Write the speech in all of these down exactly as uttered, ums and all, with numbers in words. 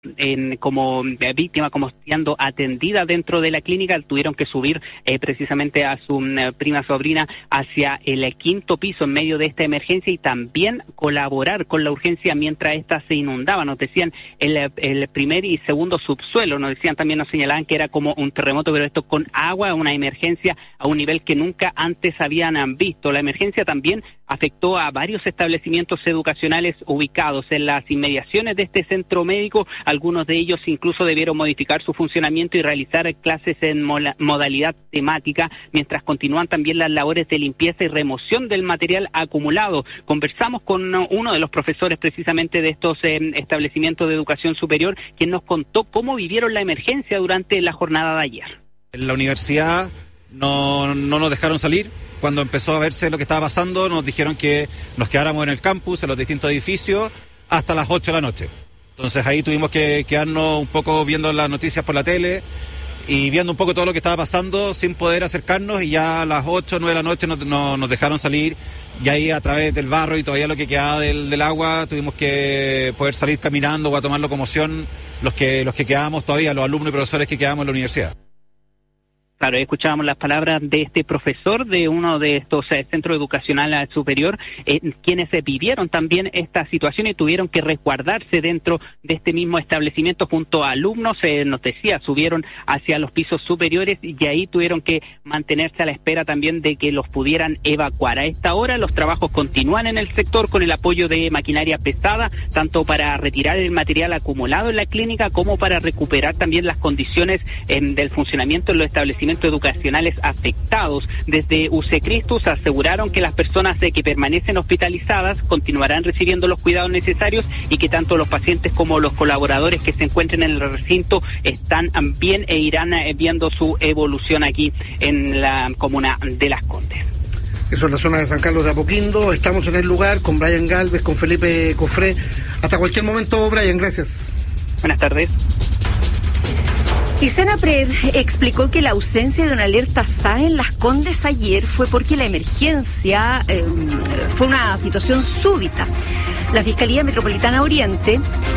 En, como víctima, como siendo atendida dentro de la clínica, tuvieron que subir eh, precisamente a su uh, prima sobrina hacia el uh, quinto piso en medio de esta emergencia y también colaborar con la urgencia mientras esta se inundaba. Nos decían el, el primer y segundo subsuelo, nos decían también, nos señalaban que era como un terremoto, pero esto con agua, una emergencia a un nivel que nunca antes habían visto. La emergencia también afectó a varios establecimientos educacionales ubicados en las inmediaciones de este centro médico. Algunos de ellos incluso debieron modificar su funcionamiento y realizar clases en modalidad temática, mientras continúan también las labores de limpieza y remoción del material acumulado. Conversamos con uno de los profesores precisamente de estos eh, establecimientos de educación superior, quien nos contó cómo vivieron la emergencia durante la jornada de ayer. En la universidad no, no nos dejaron salir. Cuando empezó a verse lo que estaba pasando, nos dijeron que nos quedáramos en el campus, en los distintos edificios, hasta las ocho de la noche. Entonces ahí tuvimos que quedarnos un poco viendo las noticias por la tele y viendo un poco todo lo que estaba pasando sin poder acercarnos, y ya a las ocho, nueve de la noche nos, nos, nos dejaron salir, y ahí a través del barro y todavía lo que quedaba del, del agua tuvimos que poder salir caminando o a tomar locomoción los que, los que quedábamos todavía, los alumnos y profesores que quedamos en la universidad. Claro, escuchábamos las palabras de este profesor de uno de estos eh, centros educacionales superior, eh, quienes eh, vivieron también esta situación y tuvieron que resguardarse dentro de este mismo establecimiento junto a alumnos. Eh, nos decía, subieron hacia los pisos superiores y ahí tuvieron que mantenerse a la espera también de que los pudieran evacuar. A esta hora los trabajos continúan en el sector con el apoyo de maquinaria pesada, tanto para retirar el material acumulado en la clínica como para recuperar también las condiciones eh, del funcionamiento en los establecimientos educacionales afectados. Desde U C Cristus aseguraron que las personas de que permanecen hospitalizadas continuarán recibiendo los cuidados necesarios y que tanto los pacientes como los colaboradores que se encuentren en el recinto están bien e irán viendo su evolución aquí en la comuna de Las Condes. Eso es la zona de San Carlos de Apoquindo. Estamos en el lugar con Brian Galvez, con Felipe Cofré. Hasta cualquier momento, Brian, gracias. Buenas tardes. Y Senapred explicó que la ausencia de una alerta S A E en Las Condes ayer fue porque la emergencia eh, fue una situación súbita. La Fiscalía Metropolitana Oriente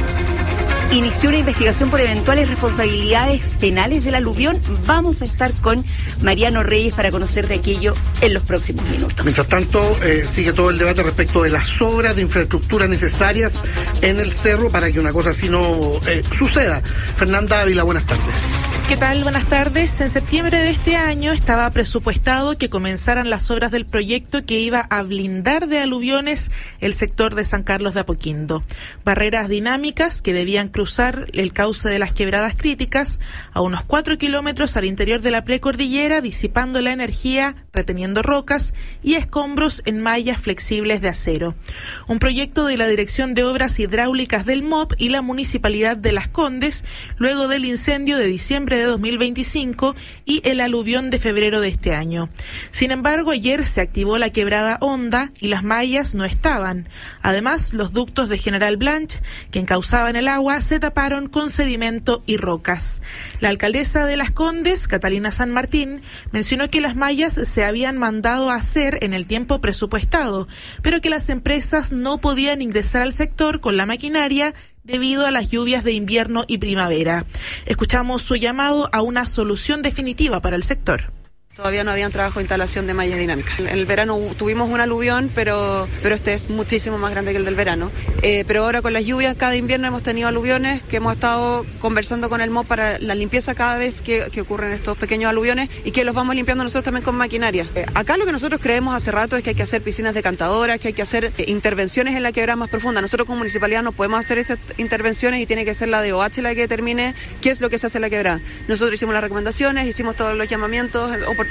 inició una investigación por eventuales responsabilidades penales del aluvión. Vamos a estar con Mariano Reyes para conocer de aquello en los próximos minutos. Mientras tanto, eh, sigue todo el debate respecto de las obras de infraestructura necesarias en el cerro para que una cosa así no eh, suceda. Fernanda Ávila, buenas tardes. ¿Qué tal? Buenas tardes. En septiembre de este año estaba presupuestado que comenzaran las obras del proyecto que iba a blindar de aluviones el sector de San Carlos de Apoquindo. Barreras dinámicas que debían cruzar el cauce de las quebradas críticas a unos cuatro kilómetros al interior de la precordillera, disipando la energía, reteniendo rocas y escombros en mallas flexibles de acero. Un proyecto de la Dirección de Obras Hidráulicas del M O P y la Municipalidad de Las Condes, luego del incendio de diciembre de dos mil veinticinco y el aluvión de febrero de este año. Sin embargo, ayer se activó la quebrada Honda y las mallas no estaban. Además, los ductos de General Blanch que encauzaban el agua se taparon con sedimento y rocas. La alcaldesa de Las Condes, Catalina San Martín, mencionó que las mallas se habían mandado a hacer en el tiempo presupuestado, pero que las empresas no podían ingresar al sector con la maquinaria debido a las lluvias de invierno y primavera. Escuchamos su llamado a una solución definitiva para el sector. Todavía no habían trabajo de instalación de mallas dinámicas. En el verano tuvimos un aluvión, pero, pero este es muchísimo más grande que el del verano. Eh, pero ahora con las lluvias, cada invierno hemos tenido aluviones que hemos estado conversando con el M O P para la limpieza cada vez que, que ocurren estos pequeños aluviones y que los vamos limpiando nosotros también con maquinaria. Eh, acá lo que nosotros creemos hace rato es que hay que hacer piscinas decantadoras, que hay que hacer eh, intervenciones en la quebrada más profunda. Nosotros como municipalidad no podemos hacer esas intervenciones y tiene que ser la de O H la que determine qué es lo que se hace en la quebrada. Nosotros hicimos las recomendaciones, hicimos todos los llamamientos oportunamente,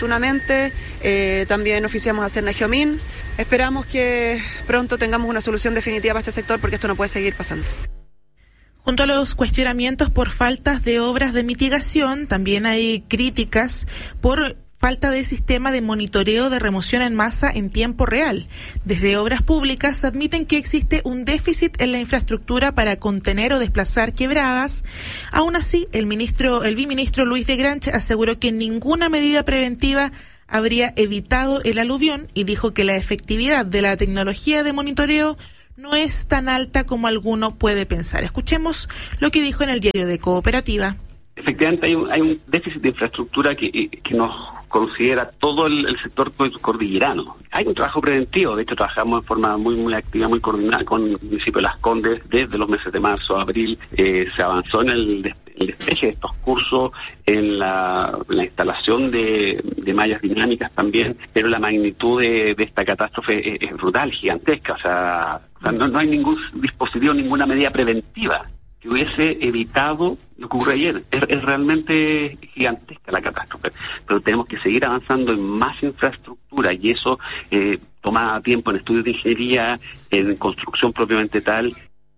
eh, también oficiamos a Cernagiomín. Esperamos que pronto tengamos una solución definitiva para este sector porque esto no puede seguir pasando. Junto a los cuestionamientos por faltas de obras de mitigación, también hay críticas por falta de sistema de monitoreo de remoción en masa en tiempo real. Desde Obras Públicas admiten que existe un déficit en la infraestructura para contener o desplazar quebradas. Aún así, el ministro, el viceministro Luis de Granch aseguró que ninguna medida preventiva habría evitado el aluvión y dijo que la efectividad de la tecnología de monitoreo no es tan alta como alguno puede pensar. Escuchemos lo que dijo en el diario de Cooperativa. Efectivamente hay un, hay un déficit de infraestructura que, que nos considera todo el, el sector cordillerano. Hay un trabajo preventivo, de hecho trabajamos de forma muy muy activa, muy coordinada con el municipio de Las Condes desde los meses de marzo a abril. Eh, se avanzó en el, des, el despeje de estos cursos, en la, en la instalación de, de mallas dinámicas también, pero la magnitud de, de esta catástrofe es, es brutal, gigantesca. O sea, o sea no, no hay ningún dispositivo, ninguna medida preventiva que hubiese evitado lo que ocurrió ayer. Es, es realmente gigantesca la catástrofe, pero tenemos que seguir avanzando en más infraestructura y eso eh, toma tiempo en estudios de ingeniería, en construcción propiamente tal.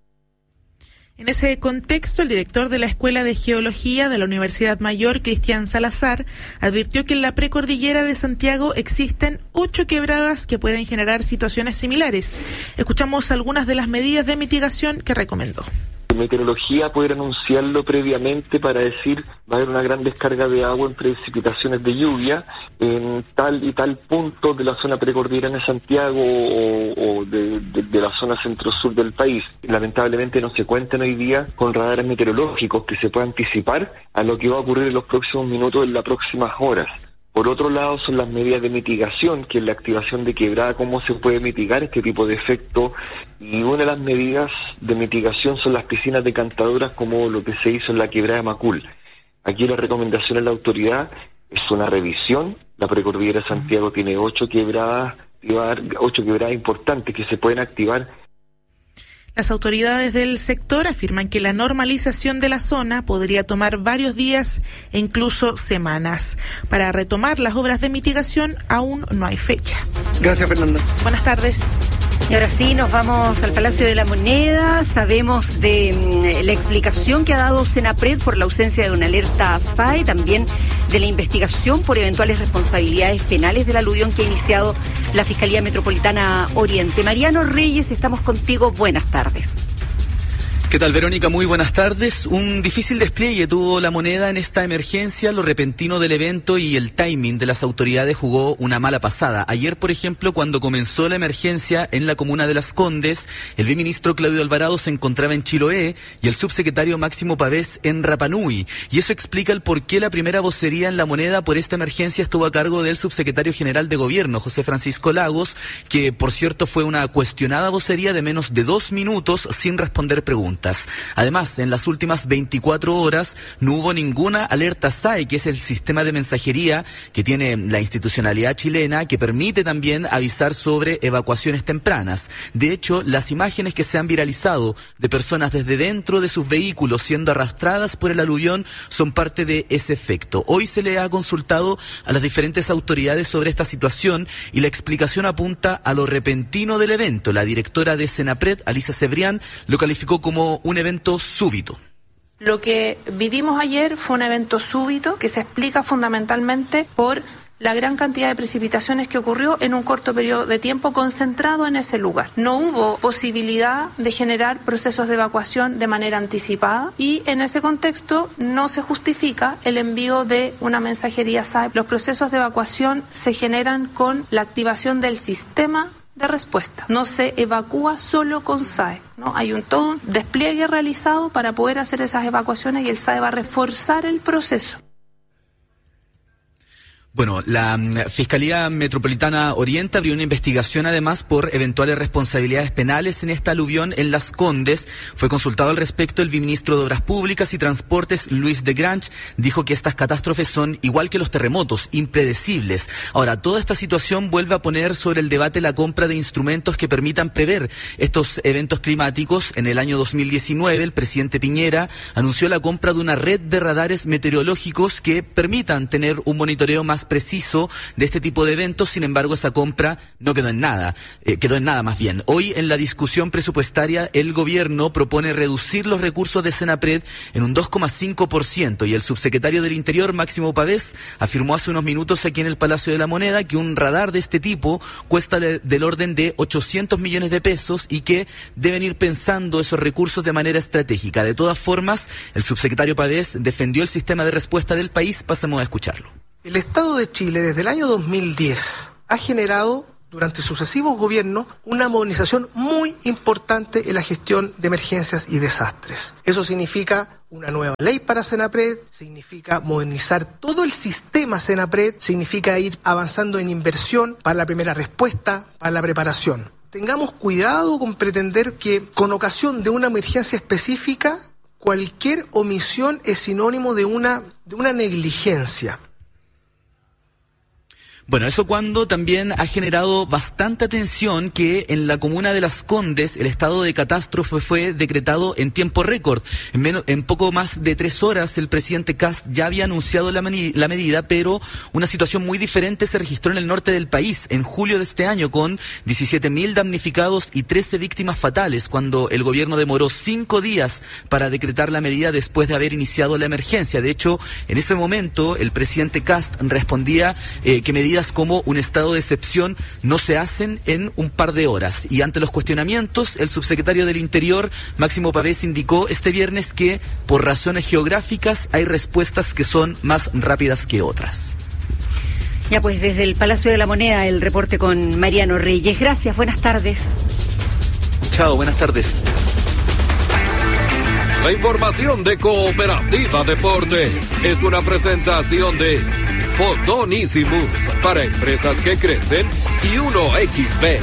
En ese contexto, el director de la Escuela de Geología de la Universidad Mayor, Cristian Salazar, advirtió que en la precordillera de Santiago existen ocho quebradas que pueden generar situaciones similares. Escuchamos algunas de las medidas de mitigación que recomendó. Meteorología poder anunciarlo previamente para decir va a haber una gran descarga de agua en precipitaciones de lluvia en tal y tal punto de la zona precordillerana de Santiago o, o de, de, de la zona centro-sur del país. Lamentablemente no se cuentan hoy día con radares meteorológicos que se puedan anticipar a lo que va a ocurrir en los próximos minutos, en las próximas horas. Por otro lado, son las medidas de mitigación, que es la activación de quebrada, cómo se puede mitigar este tipo de efecto. Y una de las medidas de mitigación son las piscinas decantadoras, como lo que se hizo en la quebrada de Macul. Aquí la recomendación de la autoridad es una revisión. La precordillera de Santiago tiene ocho quebradas, ocho quebradas importantes que se pueden activar. Las autoridades del sector afirman que la normalización de la zona podría tomar varios días e incluso semanas. Para retomar las obras de mitigación aún no hay fecha. Gracias, Fernanda. Buenas tardes. Y ahora sí, nos vamos al Palacio de la Moneda. Sabemos de mm, la explicación que ha dado Senapred por la ausencia de una alerta S A E, también de la investigación por eventuales responsabilidades penales del aluvión que ha iniciado la Fiscalía Metropolitana Oriente. Mariano Reyes, estamos contigo. Buenas tardes. ¿Qué tal, Verónica? Muy buenas tardes. Un difícil despliegue tuvo la Moneda en esta emergencia. Lo repentino del evento y el timing de las autoridades jugó una mala pasada. Ayer, por ejemplo, cuando comenzó la emergencia en la comuna de Las Condes, el viceministro Claudio Alvarado se encontraba en Chiloé y el subsecretario Máximo Pavés en Rapa Nui. Y eso explica el por qué la primera vocería en la Moneda por esta emergencia estuvo a cargo del subsecretario general de Gobierno, José Francisco Lagos, que, por cierto, fue una cuestionada vocería de menos de dos minutos sin responder preguntas. Además, en las últimas veinticuatro horas no hubo ninguna alerta S A E, que es el sistema de mensajería que tiene la institucionalidad chilena, que permite también avisar sobre evacuaciones tempranas. De hecho, las imágenes que se han viralizado de personas desde dentro de sus vehículos siendo arrastradas por el aluvión son parte de ese efecto. Hoy se le ha consultado a las diferentes autoridades sobre esta situación y la explicación apunta a lo repentino del evento. La directora de Senapred, Alisa Cebrián, lo calificó como un evento súbito. Lo que vivimos ayer fue un evento súbito que se explica fundamentalmente por la gran cantidad de precipitaciones que ocurrió en un corto periodo de tiempo concentrado en ese lugar. No hubo posibilidad de generar procesos de evacuación de manera anticipada y en ese contexto no se justifica el envío de una mensajería S A E. Los procesos de evacuación se generan con la activación del sistema de respuesta. No se evacúa solo con S A E, ¿no? Hay un todo un despliegue realizado para poder hacer esas evacuaciones y el S A E va a reforzar el proceso. Bueno, la Fiscalía Metropolitana Oriente abrió una investigación además por eventuales responsabilidades penales en esta aluvión en Las Condes. Fue consultado al respecto el viceministro de Obras Públicas y Transportes, Luis de Grange, dijo que estas catástrofes son igual que los terremotos, impredecibles. Ahora, toda esta situación vuelve a poner sobre el debate la compra de instrumentos que permitan prever estos eventos climáticos. En el año dos mil diecinueve, el presidente Piñera anunció la compra de una red de radares meteorológicos que permitan tener un monitoreo más preciso de este tipo de eventos. Sin embargo, esa compra no quedó en nada, eh, quedó en nada más bien. Hoy, en la discusión presupuestaria, el gobierno propone reducir los recursos de Senapred en un dos coma cinco por ciento y el subsecretario del Interior, Máximo Pavés, afirmó hace unos minutos aquí en el Palacio de la Moneda que un radar de este tipo cuesta de, del orden de ochocientos millones de pesos y que deben ir pensando esos recursos de manera estratégica. De todas formas, el subsecretario Pavés defendió el sistema de respuesta del país. Pasemos a escucharlo. El Estado de Chile, desde el año dos mil diez, ha generado durante sucesivos gobiernos una modernización muy importante en la gestión de emergencias y desastres. Eso significa una nueva ley para Senapred, significa modernizar todo el sistema Senapred, significa ir avanzando en inversión para la primera respuesta, para la preparación. Tengamos cuidado con pretender que con ocasión de una emergencia específica, cualquier omisión es sinónimo de una, de una negligencia. Bueno, eso cuando también ha generado bastante atención que en la comuna de Las Condes el estado de catástrofe fue decretado en tiempo récord. En, menos, en poco más de tres horas el presidente Kast ya había anunciado la, mani, la medida, pero una situación muy diferente se registró en el norte del país en julio de este año con diecisiete mil damnificados y trece víctimas fatales, cuando el gobierno demoró cinco días para decretar la medida después de haber iniciado la emergencia. De hecho, en ese momento el presidente Kast respondía eh, que medidas como un estado de excepción no se hacen en un par de horas. Y ante los cuestionamientos, el subsecretario del Interior, Máximo Pavés, indicó este viernes que por razones geográficas hay respuestas que son más rápidas que otras. Ya pues, desde el Palacio de la Moneda, el reporte con Mariano Reyes. Gracias, buenas tardes. Chao, buenas tardes. La información de Cooperativa Deportes es una presentación de Fotonísimos para empresas que crecen y uno equis be.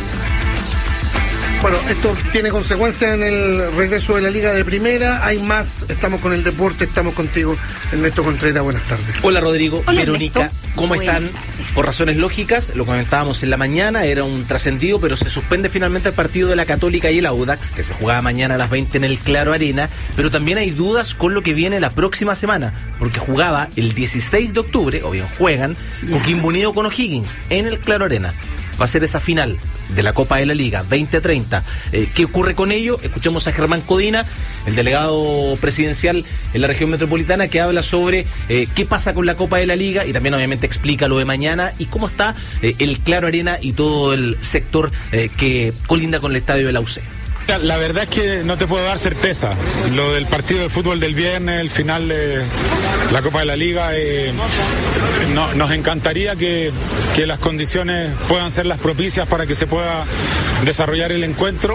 Bueno, esto tiene consecuencias en el regreso de la Liga de Primera. Hay más, estamos con el deporte, estamos contigo, Ernesto Contreras, buenas tardes. Hola Rodrigo, Hola, Verónica, Ernesto. ¿cómo Buenas están? tardes. Por razones lógicas, lo comentábamos en la mañana, era un trascendido, pero se suspende finalmente el partido de la Católica y el Audax, que se jugaba mañana a las veinte en el Claro Arena, pero también hay dudas con lo que viene la próxima semana, porque jugaba el dieciséis de octubre, o bien juegan, Coquimbo Unido con O'Higgins en el Claro Arena. Va a ser esa final de la Copa de la Liga, veinte treinta. Eh, ¿Qué ocurre con ello? Escuchemos a Germán Codina, el delegado presidencial en la región metropolitana, que habla sobre eh, qué pasa con la Copa de la Liga y también obviamente explica lo de mañana y cómo está eh, el Claro Arena y todo el sector eh, que colinda con el estadio de la U C. La verdad es que no te puedo dar certeza. Lo del partido de fútbol del viernes, el final de la Copa de la Liga, eh, no, nos encantaría que, que las condiciones puedan ser las propicias para que se pueda desarrollar el encuentro,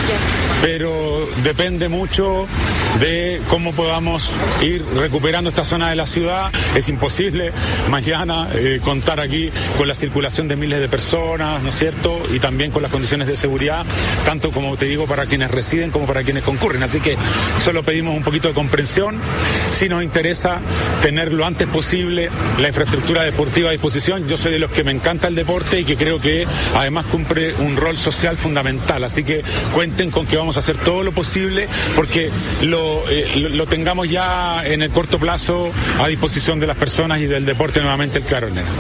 pero depende mucho de cómo podamos ir recuperando esta zona de la ciudad. Es imposible mañana eh, contar aquí con la circulación de miles de personas, ¿no es cierto? Y también con las condiciones de seguridad, tanto como te digo, para quienes residen como para quienes concurren. Así que solo pedimos un poquito de comprensión. Sí nos interesa tener lo antes posible la infraestructura deportiva a disposición. Yo soy de los que me encanta el deporte y que creo que además cumple un rol social fundamental. Así que cuenten con que vamos a hacer todo lo posible porque lo, eh, lo, lo tengamos ya en el corto plazo a disposición de las personas y del deporte nuevamente el Claro Arena.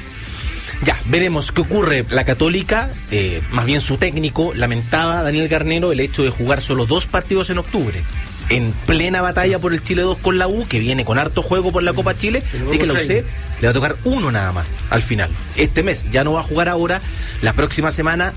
Ya, veremos qué ocurre. La Católica, eh, más bien su técnico, lamentaba, Daniel Garnero, el hecho de jugar solo dos partidos en octubre, en plena batalla por el Chile dos con la U, que viene con harto juego por la Copa Chile, así que la U C le va a tocar uno nada más al final. Este mes ya no va a jugar ahora, la próxima semana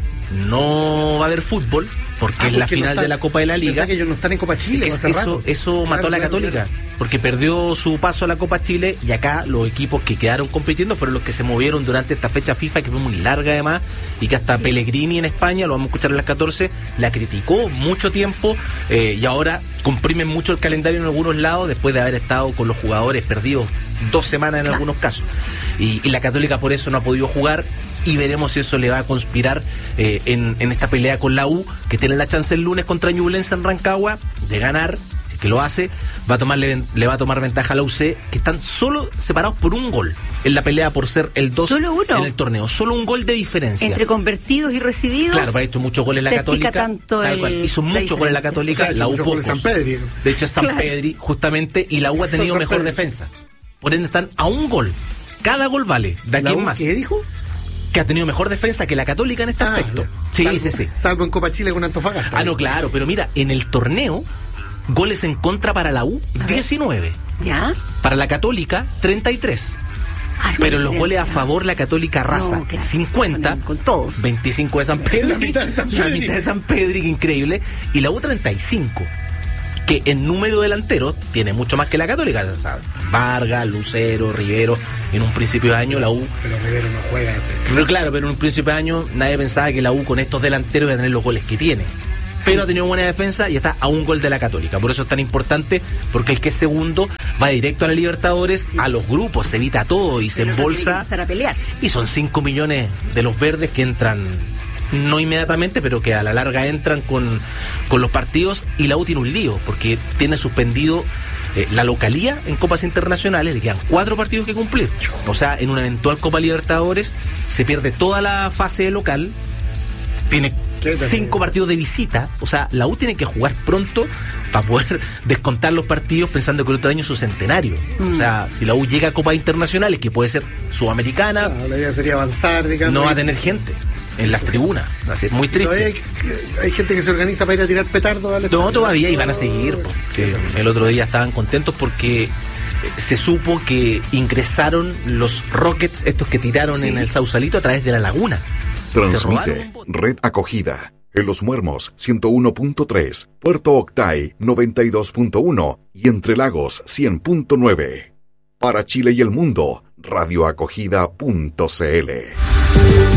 no va a haber fútbol, porque ah, es la final no está, de la Copa de la Liga. Que ellos no están en Copa Chile. Es, eso eso claro, mató a la Católica, claro, claro. Porque perdió su paso a la Copa Chile y acá los equipos que quedaron compitiendo fueron los que se movieron durante esta fecha FIFA, que fue muy larga además, y que hasta sí. Pellegrini en España, lo vamos a escuchar en las catorce, la criticó mucho tiempo eh, y ahora comprimen mucho el calendario en algunos lados después de haber estado con los jugadores perdidos dos semanas en claro. algunos casos. Y, y la Católica por eso no ha podido jugar. Y veremos si eso le va a conspirar eh, en, en esta pelea con la U, que tiene la chance el lunes contra Ñublense en Rancagua de ganar. Si es que lo hace, va a tomarle, le va a tomar ventaja a la U C, que están solo separados por un gol en la pelea por ser el dos en el torneo. Solo un gol de diferencia. Entre convertidos y recibidos. Claro, ha hecho muchos goles la Católica. Tanto tal el, cual. Hizo muchos goles la Católica, claro, la U pocos. San Pedri. De hecho es San claro. Pedri, justamente, y la U ha tenido mejor defensa. Por ende están a un gol. Cada gol vale. ¿De aquí en más? ¿Qué dijo? Que ha tenido mejor defensa que la Católica en este ah, aspecto. Sí, salvo, sí, sí. Salvo en Copa Chile con Antofagasta. Ah, no, claro, pero mira, en el torneo, goles en contra para la U, diecinueve. ¿Ya? Para la Católica, treinta y tres. Ah, pero los goles a favor la Católica arrasa. No, claro, cincuenta. Con, con todos. veinticinco de San Pedri. La mitad de San Pedri. La mitad de San Pedri, que increíble. Y la U treinta y cinco. que en número delantero tiene mucho más que la Católica. O sea, Vargas, Lucero, Rivero, en un principio de año la U... Pero Rivero no juega. Pero claro, pero en un principio de año nadie pensaba que la U con estos delanteros iba a tener los goles que tiene. Pero ha tenido buena defensa y está a un gol de la Católica. Por eso es tan importante, porque el que es segundo va directo a la Libertadores, sí. a los grupos, se evita todo y se pero embolsa. No a pelear. Y son cinco millones de los verdes que entran, no inmediatamente, pero que a la larga entran con, con los partidos. Y la U tiene un lío, porque tiene suspendido eh, la localía en Copas Internacionales, le quedan cuatro partidos que cumplir. O sea, en una eventual Copa Libertadores se pierde toda la fase local, tiene cinco partidos de visita, o sea, la U tiene que jugar pronto para poder descontar los partidos pensando que el otro año es su centenario. Mm. O sea, si la U llega a Copas Internacionales, que puede ser sudamericana, ah, la idea sería avanzar, digamos, no va a tener gente en las tribunas. Así es muy triste. Hay, hay gente que se organiza para ir a tirar petardos. ¿Vale? No, todavía, y van a seguir, porque el otro día estaban contentos porque se supo que ingresaron los Rockets, estos que tiraron sí. en el Sausalito, a través de la laguna. Transmite Red Acogida en Los Muermos ciento uno punto tres, Puerto Octay noventa y dos punto uno y Entre Lagos cien punto nueve. Para Chile y el mundo, radioacogida punto cl.